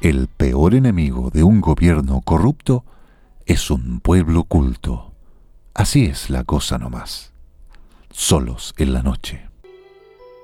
El peor enemigo de un gobierno corrupto es un pueblo culto. Así es la cosa nomás. Solos en la noche.